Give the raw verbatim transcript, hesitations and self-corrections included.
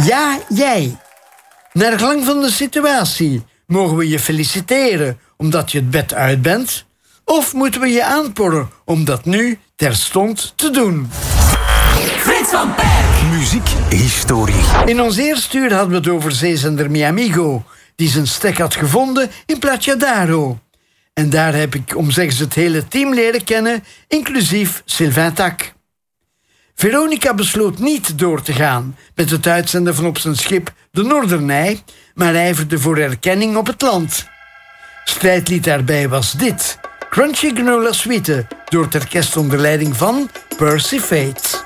Ja, jij. Naar gelang van de situatie mogen we je feliciteren omdat je het bed uit bent, of moeten we je aanporren om dat nu terstond te doen? Frits van Perk. Muziek, historie. In ons eerste uur hadden we het over zeezender Mi Amigo, die zijn stek had gevonden in Placia d'Aro. En daar heb ik, om zeggen ze, het hele team leren kennen, inclusief Sylvain Tak. Veronica besloot niet door te gaan met het uitzenden van op zijn schip de Noordernij, maar ijverde voor erkenning op het land. Strijdlied daarbij was dit, Crunchy Granola Suite, door het orkest onder leiding van Percy Faith.